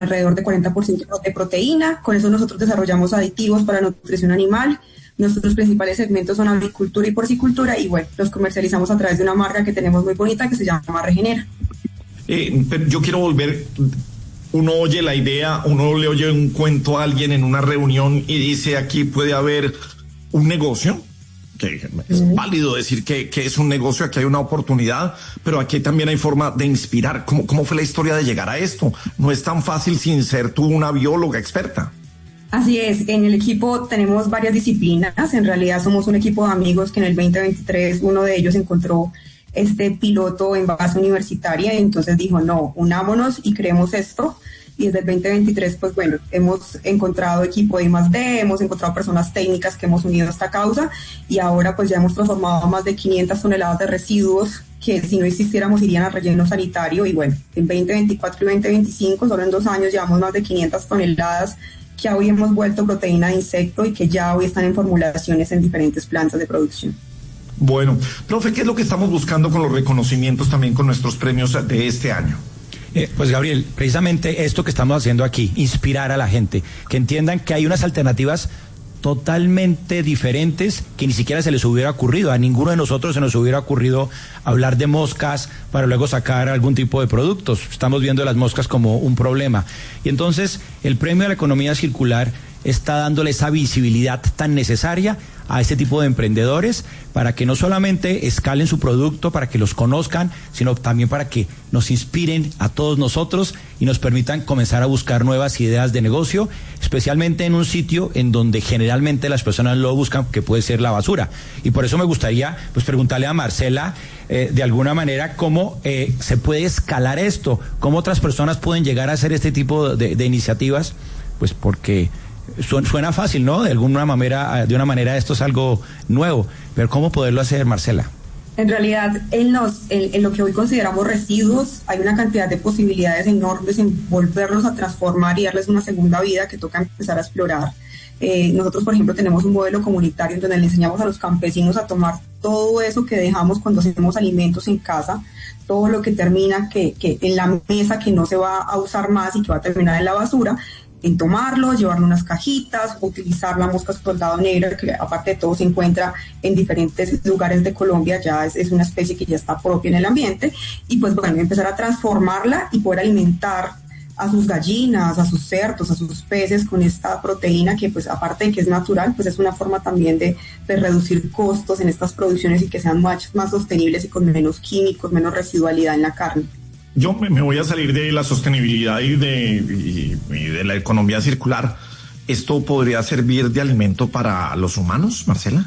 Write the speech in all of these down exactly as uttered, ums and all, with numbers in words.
alrededor de cuarenta por ciento de proteína. Con eso nosotros desarrollamos aditivos para nutrición animal. Nuestros principales segmentos son avicultura y porcicultura y bueno, los comercializamos a través de una marca que tenemos muy bonita que se llama Regenera. Eh, pero yo quiero volver, uno oye la idea, uno le oye un cuento a alguien en una reunión y dice aquí puede haber un negocio, que es mm. válido decir que, que es un negocio, aquí hay una oportunidad, pero aquí también hay forma de inspirar. ¿Cómo, cómo fue la historia de llegar a esto? No es tan fácil sin ser tú una bióloga experta. Así es, en el equipo tenemos varias disciplinas, en realidad somos un equipo de amigos que en el veinte veintitrés uno de ellos encontró este piloto en base universitaria y entonces dijo, no, unámonos y creemos esto. Y desde el veinte veintitrés, pues bueno, hemos encontrado equipo de I más D, hemos encontrado personas técnicas que hemos unido a esta causa y ahora pues ya hemos transformado más de quinientas toneladas de residuos que si no existiéramos irían al relleno sanitario y bueno, en veinte veinticuatro y veinte veinticinco, solo en dos años llevamos más de quinientas toneladas que hoy hemos vuelto proteína de insecto y que ya hoy están en formulaciones en diferentes plantas de producción. Bueno, profe, ¿qué es lo que estamos buscando con los reconocimientos también con nuestros premios de este año? Eh, pues Gabriel, precisamente esto que estamos haciendo aquí, inspirar a la gente, que entiendan que hay unas alternativas totalmente diferentes que ni siquiera se les hubiera ocurrido, a ninguno de nosotros se nos hubiera ocurrido hablar de moscas para luego sacar algún tipo de productos. Estamos viendo las moscas como un problema. Y entonces el premio a la economía circular está dándole esa visibilidad tan necesaria a este tipo de emprendedores para que no solamente escalen su producto, para que los conozcan, sino también para que nos inspiren a todos nosotros y nos permitan comenzar a buscar nuevas ideas de negocio, especialmente en un sitio en donde generalmente las personas lo buscan, que puede ser la basura. Y por eso me gustaría pues preguntarle a Marcela eh, de alguna manera cómo eh, se puede escalar esto, cómo otras personas pueden llegar a hacer este tipo de, de iniciativas, pues porque suena fácil, ¿no? De alguna manera, de una manera esto es algo nuevo, pero ¿cómo poderlo hacer, Marcela? En realidad, en, los, en, en lo que hoy consideramos residuos, hay una cantidad de posibilidades enormes en volverlos a transformar y darles una segunda vida que toca empezar a explorar. Eh, nosotros, por ejemplo, tenemos un modelo comunitario en donde le enseñamos a los campesinos a tomar todo eso que dejamos cuando hacemos alimentos en casa, todo lo que termina que, que en la mesa que no se va a usar más y que va a terminar en la basura, en tomarlo, llevarlo unas cajitas, utilizar la mosca soldado negra, que aparte de todo se encuentra en diferentes lugares de Colombia, ya es, es una especie que ya está propia en el ambiente, y pues bueno, empezar a transformarla y poder alimentar a sus gallinas, a sus cerdos, a sus peces con esta proteína que pues aparte de que es natural, pues es una forma también de, de reducir costos en estas producciones y que sean más, más sostenibles y con menos químicos, menos residualidad en la carne. Yo me, me voy a salir de la sostenibilidad y de, y, y de la economía circular. ¿Esto podría servir de alimento para los humanos, Marcela?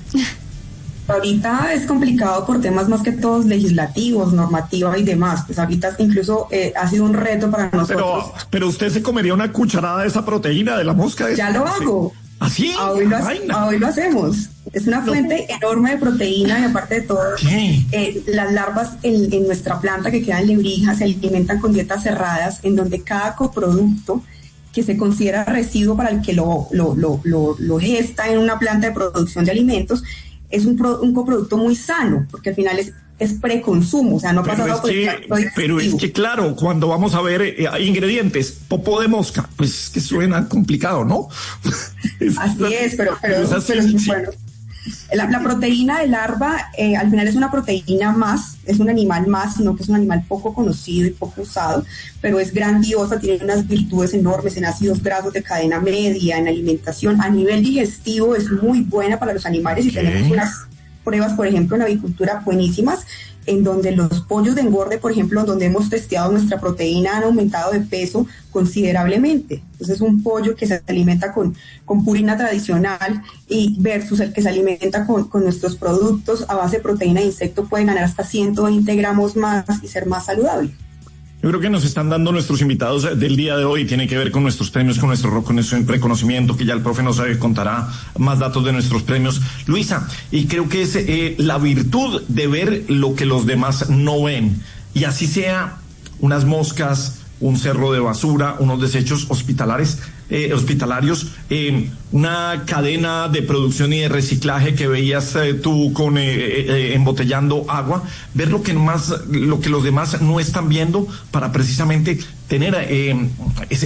Ahorita es complicado por temas más que todos legislativos, normativa y demás. Pues ahorita incluso eh, ha sido un reto para nosotros. Pero, pero usted se comería una cucharada de esa proteína de la mosca. Ya lo hago. ¿Así? ¿Ah, hoy, lo, hoy lo hacemos. Es una fuente no. enorme de proteína y aparte de todo, eh, las larvas en, en nuestra planta que quedan en Lebrija se alimentan con dietas cerradas en donde cada coproducto que se considera residuo para el que lo, lo, lo, lo, lo gesta en una planta de producción de alimentos es un, pro, un coproducto muy sano porque al final es es preconsumo, o sea, no pasa nada por el Pero es que claro, cuando vamos a ver eh, ingredientes, popó de mosca, pues que suena complicado, ¿no? Así es, pero, pero, es así, pero sí. Bueno, la, la proteína de larva eh, al final es una proteína más, es un animal más, sino que es un animal poco conocido y poco usado, pero es grandiosa, tiene unas virtudes enormes en ácidos grasos de cadena media, en alimentación, a nivel digestivo es muy buena para los animales y ¿Qué? tenemos unas pruebas, por ejemplo, en avicultura buenísimas, en donde los pollos de engorde, por ejemplo, donde hemos testeado nuestra proteína, han aumentado de peso considerablemente. Entonces, un pollo que se alimenta con, con purina tradicional y versus el que se alimenta con, con nuestros productos a base de proteína de insecto puede ganar hasta ciento veinte gramos más y ser más saludable. Yo creo que nos están dando nuestros invitados del día de hoy, tiene que ver con nuestros premios, con nuestro reconocimiento, que ya el profe nos contará más datos de nuestros premios. Luisa, y creo que es eh, la virtud de ver lo que los demás no ven, y así sea unas moscas un cerro de basura, unos desechos hospitalares, eh, hospitalarios, eh, una cadena de producción y de reciclaje que veías eh, tú con eh, eh, embotellando agua, ver lo que más, lo que los demás no están viendo para precisamente tener eh, ese